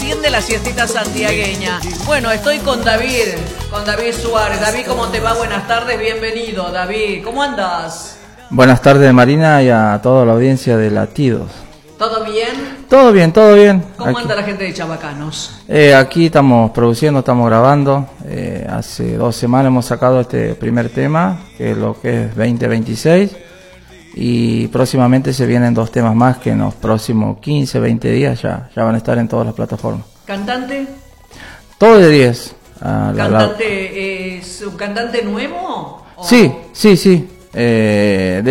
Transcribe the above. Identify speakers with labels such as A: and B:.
A: enciende la siestita santiagueña. Bueno, estoy con David Suárez. David, ¿cómo te va? Buenas tardes, bienvenido, David. ¿Cómo andas?
B: Buenas tardes, Marina, y a toda la audiencia de Latidos.
A: ¿Todo bien?
B: Todo bien, todo bien.
A: ¿Cómo
B: aquí
A: anda la gente de Chabacanos?
B: Aquí estamos produciendo, estamos grabando. Hace 2 semanas hemos sacado este primer tema, que es lo que es 2026. Y próximamente se vienen 2 temas más que en los próximos 15, 20 días ya van a estar en todas las plataformas.
A: ¿Cantante?
B: Todo de 10.
A: ¿Cantante es un cantante nuevo? ¿O?
B: Sí.